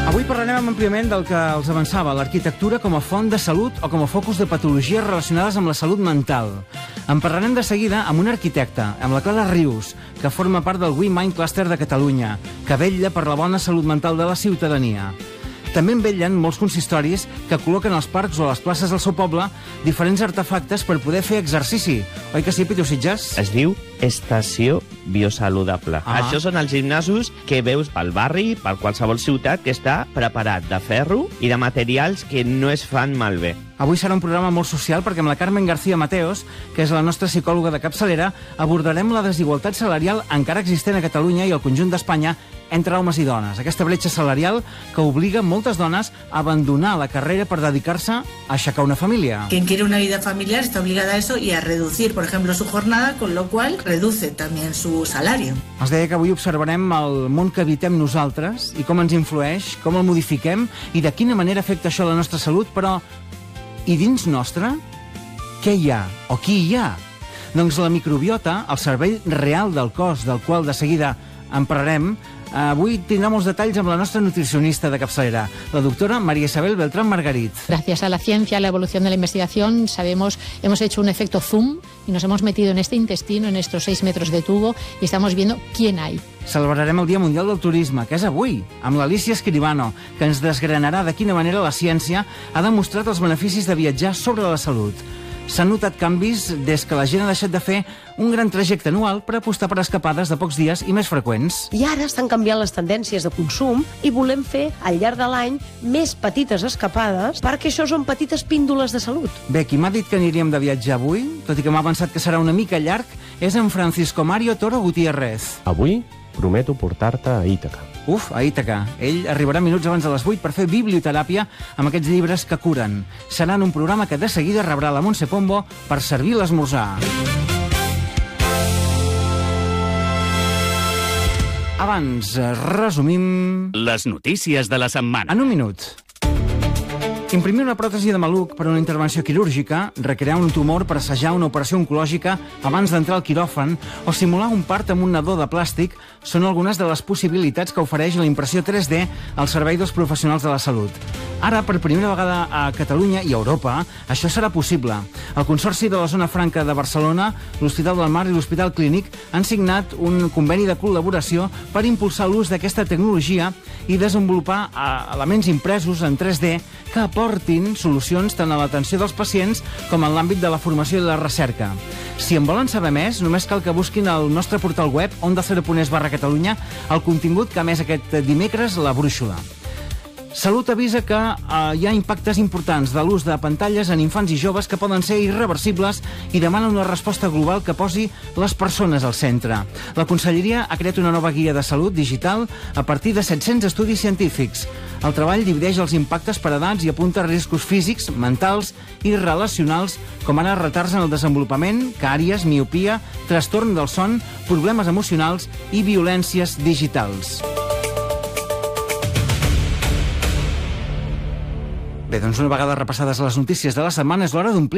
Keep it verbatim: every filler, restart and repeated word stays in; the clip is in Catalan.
Avui parlarem àmpliament del que els avançava, l'arquitectura com a font de salut o com a focus de patologies relacionades amb la salut mental. En parlarem de seguida amb un arquitecte, amb la Clara Rius, que forma part del We Mind Cluster de Catalunya, que vetlla per la bona salut mental de la ciutadania. També en vetllen molts consistoris que col·loquen als parcs o a les places del seu poble diferents artefactes per poder fer exercici. Oi que sí, Pitu Sitges? Es diu Estació Biosaludable. Ah. Això són els gimnasos que veus pel barri, per qualsevol ciutat, que està preparat de ferro i de materials que no es fan malbé. Avui serà un programa molt social perquè amb la Carmen García Mateos, que és la nostra psicòloga de capçalera, abordarem la desigualtat salarial encara existent a Catalunya i al conjunt d'Espanya entre homes i dones. Aquesta bretxa salarial que obliga moltes dones a abandonar la carrera per dedicar-se a aixecar una família. Quien quiere una vida familiar está obligada a eso y a reducir, por ejemplo, su jornada, con lo cual reduce también su salario. Els deia que avui observarem el món que habitem nosaltres i com ens influeix, com el modifiquem i de quina manera afecta això la nostra salut, però i dins nostre, què hi ha o qui hi ha? Doncs la microbiota, el cervell real del cos, del qual de seguida en parlarem. Avui tindrà molts detalls amb la nostra nutricionista de capçalera, la doctora María Isabel Beltrán Margarit. Gracias a la ciencia, a la evolución de la investigación, sabemos, hemos hecho un efecto zoom y nos hemos metido en este intestino, en estos seis metros de tubo, y estamos viendo quién hay. Celebrarem el Dia Mundial del Turisme, que és avui, amb l'Alícia Escribano, que ens desgranarà de quina manera la ciència ha demostrat els beneficis de viatjar sobre la salut. S'han notat canvis des que la gent ha deixat de fer un gran trajecte anual per apostar per escapades de pocs dies i més freqüents. I ara estan canviant les tendències de consum i volem fer, al llarg de l'any, més petites escapades, perquè això són petites píndoles de salut. Bé, qui m'ha dit que aniríem de viatge avui, tot i que m'ha pensat que serà una mica llarg, és en Francisco Mario Toro Gutiérrez. Avui prometo portar-te a Ítaca. Uf, a Ítaca. Ell arribarà minuts abans de les vuit per fer biblioteràpia amb aquests llibres que curen. Serà en un programa que de seguida rebrà la Montse Pombo per servir l'esmorzar. Abans, resumim... Les notícies de la setmana. En un minut. Imprimir una pròtesi de maluc per una intervenció quirúrgica, recrear un tumor per assajar una operació oncològica abans d'entrar al quiròfan o simular un part amb un nadó de plàstic són algunes de les possibilitats que ofereix la impressió tres D al servei dels professionals de la salut. Ara, per primera vegada a Catalunya i a Europa, això serà possible. El Consorci de la Zona Franca de Barcelona, l'Hospital del Mar i l'Hospital Clínic han signat un conveni de col·laboració per impulsar l'ús d'aquesta tecnologia i desenvolupar elements impresos en tres D que aportin solucions tant a l'atenció dels pacients com en l'àmbit de la formació i la recerca. Si en volen saber més, només cal que busquin al nostre portal web onda cero punt es barra Catalunya el contingut que ha emès aquest dimecres la brúixola. Salut avisa que eh, hi ha impactes importants de l'ús de pantalles en infants i joves que poden ser irreversibles i demana una resposta global que posi les persones al centre. La Conselleria ha creat una nova guia de salut digital a partir de set-cents estudis científics. El treball divideix els impactes per edats i apunta riscos físics, mentals i relacionals, com ara retards en el desenvolupament, càries, miopia, trastorn del son, problemes emocionals i violències digitals. Bé, doncs una vegada repassades les notícies de la setmana és l'hora d'omplir